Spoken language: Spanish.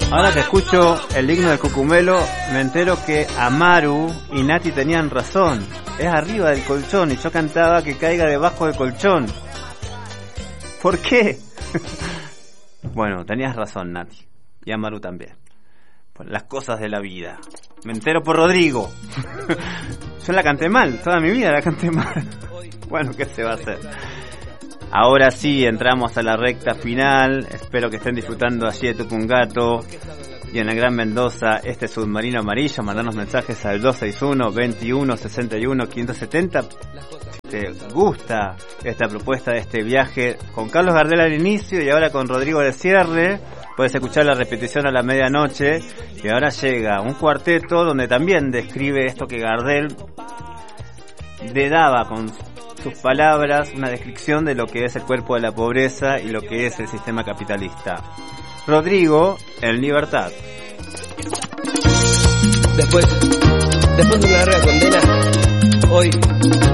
Ahora que escucho el himno del Cucumelo, me entero que Amaru y Nati tenían razón. Es arriba del colchón y yo cantaba que caiga debajo del colchón. ¿Por qué? Bueno, tenías razón, Nati. Y Amaru también. Por las cosas de la vida. Me entero por Rodrigo. Yo la canté mal, toda mi vida la canté mal. Bueno, ¿qué se va a hacer? Ahora sí, entramos a la recta final. Espero que estén disfrutando allí de Tupungato y en el Gran Mendoza este submarino amarillo. Mandanos mensajes al 261-2161-570 si te gusta esta propuesta de este viaje con Carlos Gardel al inicio y ahora con Rodrigo de cierre. Puedes escuchar la repetición a la medianoche. Y ahora llega un cuarteto donde también describe esto que Gardel le daba con sus palabras, una descripción de lo que es el cuerpo de la pobreza y lo que es el sistema capitalista. Rodrigo en Libertad. Después de una larga condena, hoy